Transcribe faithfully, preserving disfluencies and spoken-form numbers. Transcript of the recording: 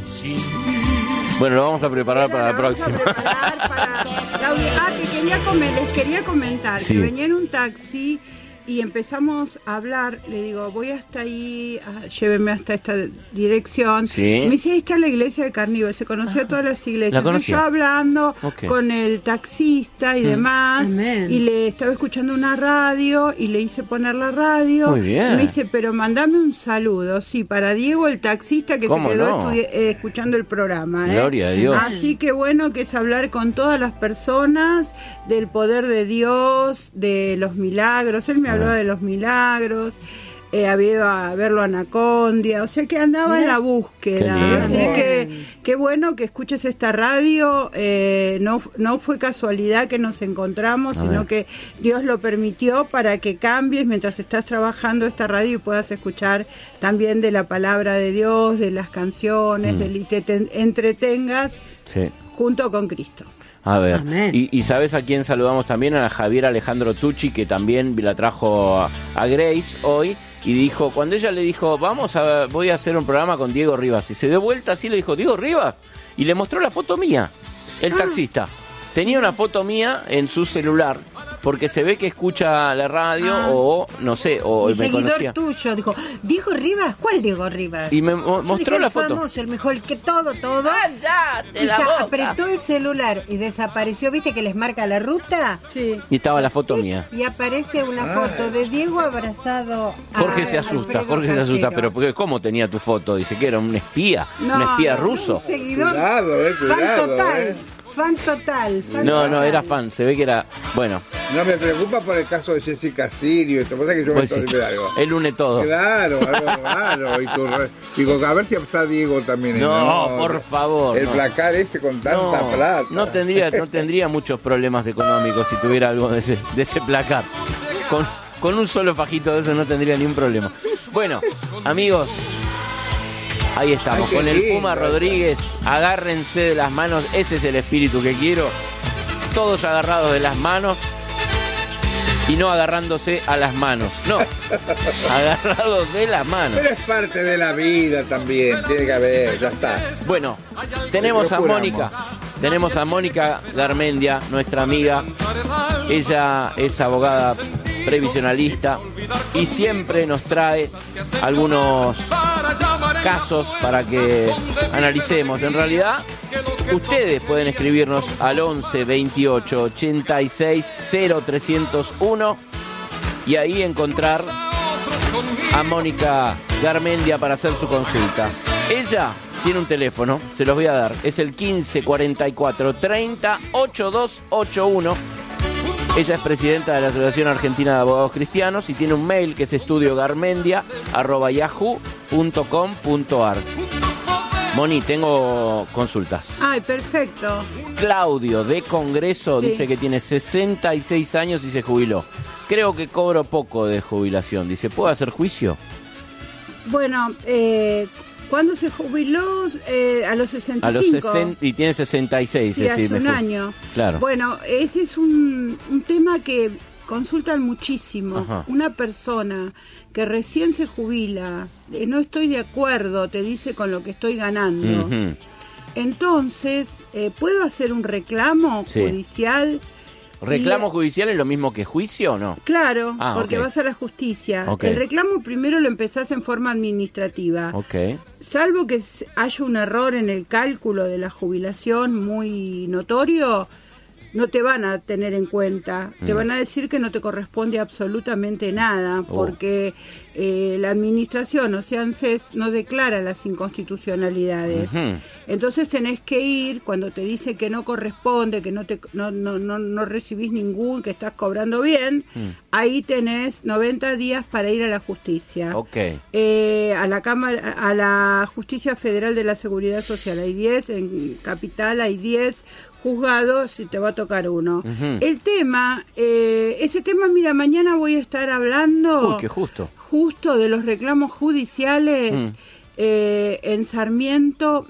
Bueno, lo vamos a preparar para la próxima. Para... Ah, que quería comer, les quería comentar sí. que venía en un taxi y empezamos a hablar. Le digo, voy hasta ahí, ah, llévenme hasta esta dirección. Sí. Me dice, ahí está la iglesia de Carnival. Se conocía ah, todas las iglesias. Entonces yo hablando okay. con el taxista y mm. demás. Amén. Y le estaba escuchando una radio y le hice poner la radio. Muy bien. Y me dice, pero mandame un saludo. Sí, para Diego, el taxista que se quedó no? estudi- eh, escuchando el programa. Gloria ¿eh? a Dios. Así que bueno que es hablar con todas las personas del poder de Dios, de los milagros. Él me hablaba de los milagros, eh, había ido a verlo a Anacondia, o sea que andaba en la búsqueda. Así que qué bueno que escuches esta radio, eh, no, no fue casualidad que nos encontramos, sino que Dios lo permitió para que cambies mientras estás trabajando esta radio y puedas escuchar también de la palabra de Dios, de las canciones, mm. de, y te, te entretengas sí. junto con Cristo. A ver, y, y ¿sabes a quién saludamos también? A Javier Alejandro Tucci, que también la trajo a, a Grace hoy, y dijo, cuando ella le dijo, vamos a, voy a hacer un programa con Diego Rivas, y se dio vuelta así, le dijo, ¿Diego Rivas? Y le mostró la foto mía, el ah. taxista. Tenía una foto mía en su celular, porque se ve que escucha la radio ah. o, no sé, o Mi me seguidor conocía. tuyo, dijo, ¿Diego Rivas? ¿Cuál Diego Rivas? Y me mo- mostró dije, la el foto. famoso, el mejor que todo, todo. ¡Cállate y la se boca! apretó el celular y desapareció, ¿viste que les marca la ruta? Sí. Y estaba la foto y, mía. Y aparece una foto de Diego abrazado a Jorge se asusta, Alfredo Jorge se asusta, Casero. pero porque ¿cómo tenía tu foto? Dice que era un espía, no, un espía no, ruso. Un seguidor, Cuidado, eh, cuidado, fan total. eh. Fan total, fan No, total. no, era fan, se ve que era, bueno. No me preocupa por el caso de Jessica Sirio, esto pasa que yo Pues me sí, estoy de algo. él une todo. Claro, algo raro. Y tu re- digo, a ver si está Diego también. No, por favor. El no. placar ese con tanta No, plata. no tendría, no tendría muchos problemas económicos si tuviera algo de ese, de ese placar. Con, con un solo fajito de eso no tendría ni un problema. Bueno, amigos, ahí estamos, Ay, con el lindo, Puma Rodríguez. Agárrense de las manos, ese es el espíritu que quiero. Todos agarrados de las manos y no agarrándose a las manos. No, agarrados de las manos. Pero es parte de la vida también, tiene que haber, ya está. Bueno, tenemos a Procuramos. Mónica, tenemos a Mónica Garmendia, nuestra amiga. Ella es abogada previsionalista y siempre nos trae algunos casos para que analicemos. En realidad, ustedes pueden escribirnos al once veintiocho ochenta y seis cero trescientos uno y ahí encontrar a Mónica Garmendia para hacer su consulta. Ella tiene un teléfono, se los voy a dar, es el quince cuarenta y cuatro treinta ochenta y dos ochenta y uno. Ella es presidenta de la Asociación Argentina de Abogados Cristianos y tiene un mail que es estudiogarmendia arroba yahoo punto com punto ar. Moni, tengo consultas. Ay, perfecto. Claudio, de Congreso, Sí. dice que tiene sesenta y seis años y se jubiló. Creo que cobro poco de jubilación. Dice, ¿puedo hacer juicio? Bueno, eh, ¿cuándo se jubiló? Eh, a los sesenta y cinco. A los sesenta y tiene sesenta y seis. Sí, es hace decir, un mejor. año. Claro. Bueno, ese es un, un tema que consultan muchísimo. Ajá. Una persona que recién se jubila, eh, no estoy de acuerdo, te dice con lo que estoy ganando. Ujú. Entonces, eh, ¿puedo hacer un reclamo Sí. judicial? ¿Reclamo Y, judicial es lo mismo que juicio o no? Claro, Ah, porque ok. vas a la justicia. Ok. El reclamo primero lo empezás en forma administrativa. Ok. Salvo que s- haya un error en el cálculo de la jubilación muy notorio, no te van a tener en cuenta. Te Mm. van a decir que no te corresponde absolutamente nada, Oh. porque eh, la administración, o sea, ANSES, no declara las inconstitucionalidades. Ujú. Entonces tenés que ir, cuando te dice que no corresponde, que no te no, no, no, no recibís ningún, que estás cobrando bien, Mm. ahí tenés noventa días para ir a la justicia. Ok. Eh, a la Cámara, a la Justicia Federal de la Seguridad Social hay diez, en Capital hay diez juzgados y te va a tocar uno. Ujú. El tema, eh, ese tema, mira, mañana voy a estar hablando Uy, qué justo. justo de los reclamos judiciales. Mm. Eh, en Sarmiento